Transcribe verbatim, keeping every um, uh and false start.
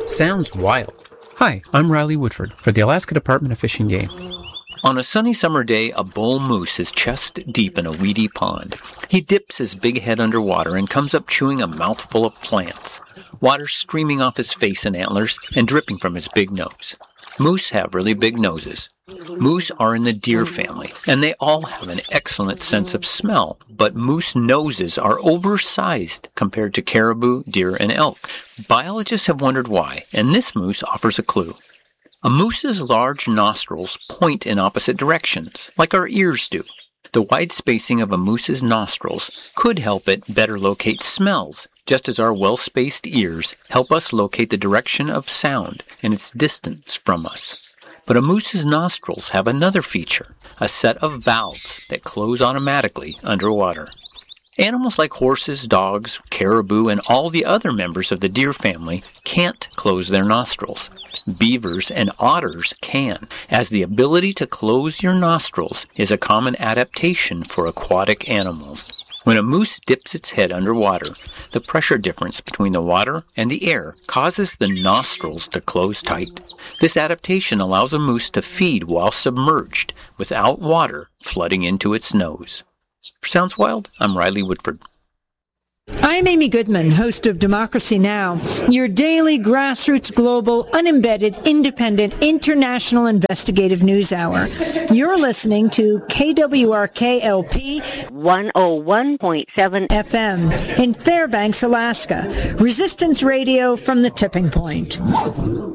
Sounds wild. Hi, I'm Riley Woodford for the Alaska Department of Fish and Game. On a sunny summer day, a bull moose is chest deep in a weedy pond. He dips his big head underwater and comes up chewing a mouthful of plants, water streaming off his face and antlers and dripping from his big nose. Moose have really big noses. Moose are in the deer family, and they all have an excellent sense of smell, but moose noses are oversized compared to caribou, deer, and elk. Biologists have wondered why, and this moose offers a clue. A moose's large nostrils point in opposite directions, like our ears do. The wide spacing of a moose's nostrils could help it better locate smells, just as our well-spaced ears help us locate the direction of sound and its distance from us. But a moose's nostrils have another feature, a set of valves that close automatically underwater. Animals like horses, dogs, caribou, and all the other members of the deer family can't close their nostrils. Beavers and otters can, as the ability to close your nostrils is a common adaptation for aquatic animals. When a moose dips its head underwater, the pressure difference between the water and the air causes the nostrils to close tight. This adaptation allows a moose to feed while submerged, without water flooding into its nose. For Sounds Wild, I'm Riley Woodford. I'm Amy Goodman, host of Democracy Now!, your daily grassroots, global, unembedded, independent, international investigative news hour. You're listening to K W R K L P one oh one point seven F M in Fairbanks, Alaska. Resistance Radio from the tipping point.